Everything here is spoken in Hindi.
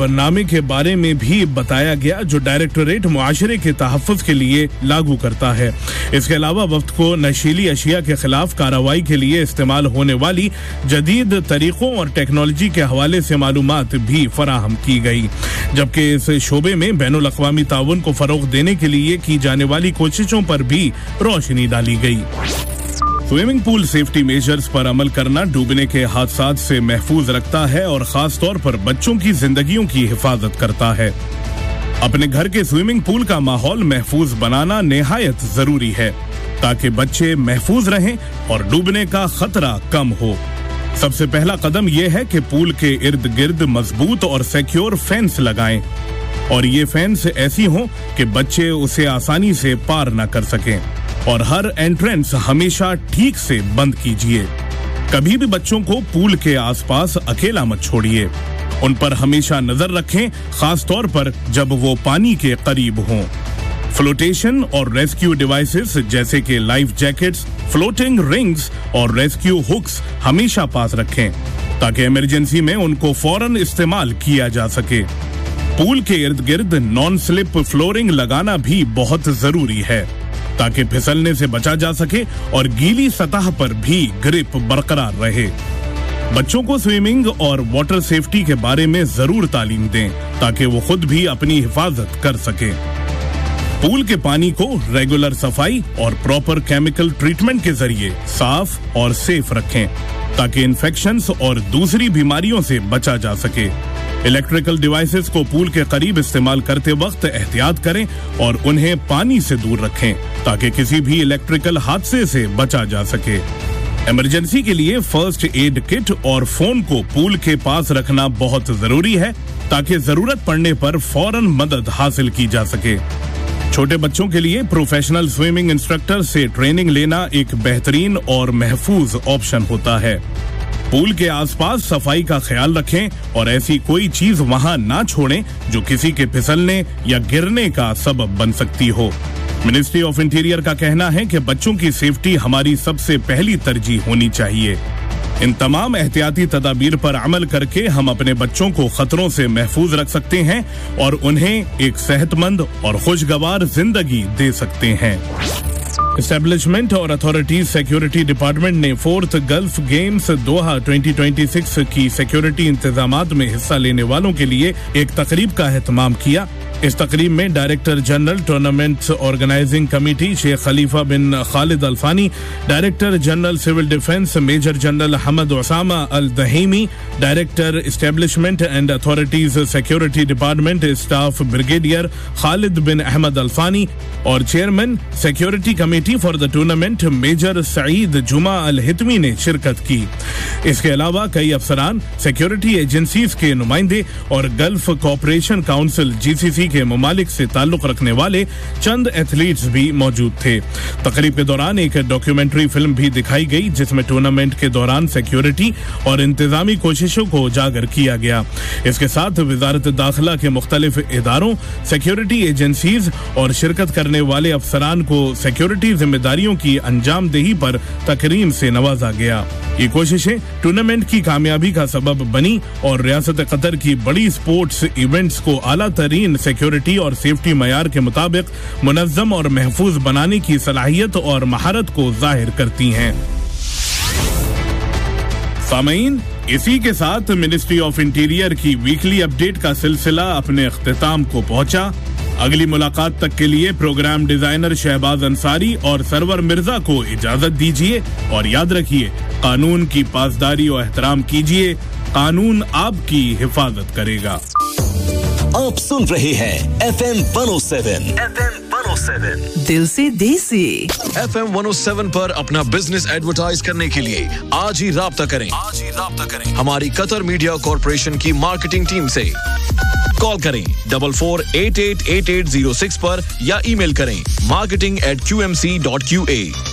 खबरनामे के बारे में भी बताया गया, जो डायरेक्टोरेट मुआशरे के तहफ़्फ़ुज़ के लिए लागू करता है। इसके अलावा वक्त को नशीली अशिया के खिलाफ कार्रवाई के लिए इस्तेमाल होने वाली जदीद तरीकों और टेक्नोलॉजी के हवाले से मालूमात भी फराहम की गई, जबकि इस शोबे में बैनुल अक़वामी ताउन को फरोग़ देने के लिए की जाने वाली कोशिशों पर भी रोशनी डाली गई। स्विमिंग पूल सेफ्टी मेजर्स पर अमल करना डूबने के हादसात से महफूज रखता है और खास तौर पर बच्चों की जिंदगियों की हिफाजत करता है। अपने घर के स्विमिंग पूल का माहौल महफूज बनाना निहायत जरूरी है ताकि बच्चे महफूज रहें और डूबने का खतरा कम हो। सबसे पहला कदम यह है कि पूल के इर्द गिर्द मजबूत और सिक्योर फेंस लगाएं और ये फेंस ऐसी हो कि बच्चे उसे आसानी से पार न कर सकें, और हर एंट्रेंस हमेशा ठीक से बंद कीजिए। कभी भी बच्चों को पूल के आसपास अकेला मत छोड़िए। उन पर हमेशा नजर रखें, खास तौर पर जब वो पानी के करीब हों। फ्लोटेशन और रेस्क्यू डिवाइसेस जैसे कि लाइफ जैकेट्स, फ्लोटिंग रिंग्स और रेस्क्यू हुक्स हमेशा पास रखें ताकि इमरजेंसी में उनको फौरन इस्तेमाल किया जा सके। पूल के इर्द गिर्द नॉन स्लिप फ्लोरिंग लगाना भी बहुत जरूरी है ताकि फिसलने से बचा जा सके और गीली सतह पर भी ग्रिप बरकरार रहे। बच्चों को स्विमिंग और वाटर सेफ्टी के बारे में जरूर तालीम दें ताकि वो खुद भी अपनी हिफाजत कर सके। पूल के पानी को रेगुलर सफाई और प्रॉपर केमिकल ट्रीटमेंट के जरिए साफ और सेफ रखें ताकि इन्फेक्शंस और दूसरी बीमारियों से बचा जा सके। इलेक्ट्रिकल डिवाइसेस को पूल के करीब इस्तेमाल करते वक्त एहतियात करें और उन्हें पानी से दूर रखें ताकि किसी भी इलेक्ट्रिकल हादसे से बचा जा सके। इमरजेंसी के लिए फर्स्ट एड किट और फोन को पूल के पास रखना बहुत जरूरी है ताकि जरूरत पड़ने पर फौरन मदद हासिल की जा सके। छोटे बच्चों के लिए प्रोफेशनल स्विमिंग इंस्ट्रक्टर से ट्रेनिंग लेना एक बेहतरीन और महफूज ऑप्शन होता है। पूल के आसपास सफाई का ख्याल रखें और ऐसी कोई चीज वहां ना छोड़ें जो किसी के फिसलने या गिरने का सबब बन सकती हो। मिनिस्ट्री ऑफ इंटीरियर का कहना है कि बच्चों की सेफ्टी हमारी सबसे पहली तरजीह होनी चाहिए। इन तमाम एहतियाती तदाबीर पर अमल करके हम अपने बच्चों को खतरों से महफूज रख सकते हैं और उन्हें एक सेहतमंद और खुशगवार जिंदगी दे सकते हैं। एस्टेब्लिशमेंट और अथॉरिटीज सिक्योरिटी डिपार्टमेंट ने 4th गल्फ गेम्स दोहा 2026 की सिक्योरिटी इंतजामात में हिस्सा लेने वालों के लिए एक तकरीब का एहतमाम किया। इस तकरीब में director general tournaments organising committee Sheikh Khalifa bin Khalid Alfani, director general civil defence major general Ahmad Usama Al दहीमी, director establishment and authorities security department staff brigadier Khalid बिन अहमद अल्फानी और chairman security committee for the tournament major Saeed जुमा अल हितमी ने शिरकत की। इसके अलावा कई अफसरान, सिक्योरिटी एजेंसीज के नुमाइंदे और गल्फ कॉपरेशन काउंसिल GCC के ममालिक से ताल्लुक रखने वाले चंद एथलीट्स भी मौजूद थे। तकरीब के दौरान एक डॉक्यूमेंट्री फिल्म भी दिखाई गई जिसमें टूर्नामेंट के दौरान सिक्योरिटी और इंतजामी कोशिशों को उजागर किया गया। इसके साथ वजारत दाखिला के मुख्तलिफ इदारों, सिक्योरिटी एजेंसीज और शिरकत करने वाले अफसरान को सिक्योरिटी जिम्मेदारियों की अंजामदेही पर तकरीम से नवाजा गया। ये कोशिशें टूर्नामेंट की कामयाबी का सबब बनी और रियासत कतर की बड़ी स्पोर्ट्स इवेंट्स को आला तरीन सिक्योरिटी और सेफ्टी मयार के मुताबिक मुनज़्ज़म और महफूज बनाने की सलाहियत और महारत को जाहिर करती हैं। सामईन, इसी के साथ मिनिस्ट्री ऑफ इंटीरियर की वीकली अपडेट का सिलसिला अपने इख्तिताम को पहुंचा। अगली मुलाकात तक के लिए प्रोग्राम डिजाइनर शहबाज अंसारी और सरवर मिर्जा को इजाजत दीजिए और याद रखिए, कानून की पासदारी और एहतराम कीजिए। कानून आपकी हिफाजत करेगा। आप सुन रहे हैं FM 107 दिल से देसी। FM 107 पर अपना बिजनेस एडवर्टाइज करने के लिए आज ही राब्ता करें हमारी कतर मीडिया कॉर्पोरेशन की मार्केटिंग टीम से। कॉल करें 44888806 पर या ईमेल करें marketing@qmc.qa।